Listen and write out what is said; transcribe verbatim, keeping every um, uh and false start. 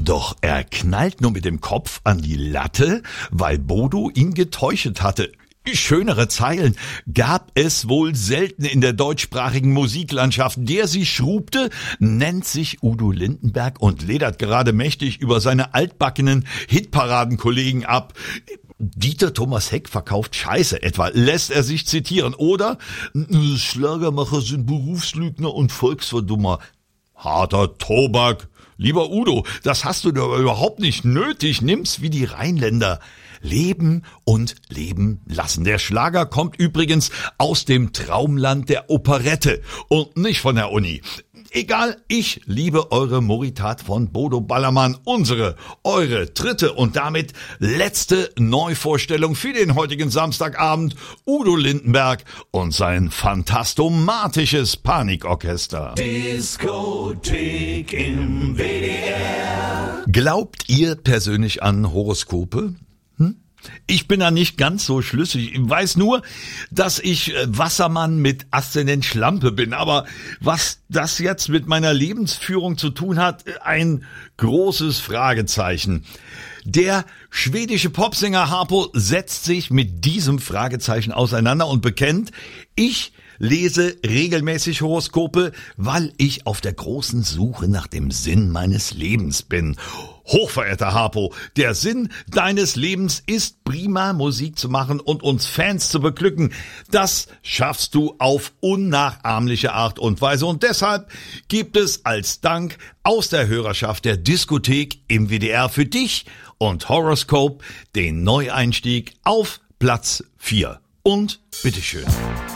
Doch er knallt nur mit dem Kopf an die Latte, weil Bodo ihn getäuscht hatte. Schönere Zeilen gab es wohl selten in der deutschsprachigen Musiklandschaft. Der sie schrubte, nennt sich Udo Lindenberg und ledert gerade mächtig über seine altbackenen Hitparadenkollegen ab. Dieter Thomas Heck verkauft Scheiße etwa, lässt er sich zitieren. Oder Schlagermacher sind Berufslügner und Volksverdummer. Harter Tobak. Lieber Udo, das hast du doch überhaupt nicht nötig. Nimm's wie die Rheinländer. Leben und leben lassen. Der Schlager kommt übrigens aus dem Traumland der Operette und nicht von der Uni. Egal, ich liebe eure Moritat von Bodo Ballermann, unsere, eure dritte und damit letzte Neuvorstellung für den heutigen Samstagabend. Udo Lindenberg und sein phantastomatisches Panikorchester. Diskothek im W D R. Glaubt ihr persönlich an Horoskope? Hm? Ich bin da nicht ganz so schlüssig. Ich weiß nur, dass ich Wassermann mit Aszendent Schlampe bin. Aber was das jetzt mit meiner Lebensführung zu tun hat, ein großes Fragezeichen. Der schwedische Popsänger Harpo setzt sich mit diesem Fragezeichen auseinander und bekennt, ich lese regelmäßig Horoskope, weil ich auf der großen Suche nach dem Sinn meines Lebens bin. Hochverehrter Harpo, der Sinn deines Lebens ist prima Musik zu machen und uns Fans zu beglücken. Das schaffst du auf unnachahmliche Art und Weise und deshalb gibt es als Dank aus der Hörerschaft der Diskothek im W D R für dich und Horoscope den Neueinstieg auf Platz vier. Und bitteschön.